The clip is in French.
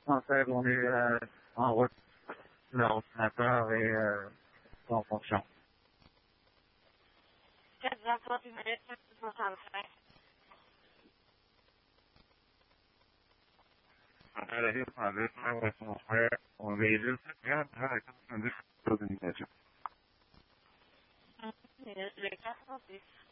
français, on est en route. L'ordinateur est en fonction. 4h30 minutes, 65. Après la ville, on véhicule 90 communication. Les 4h10.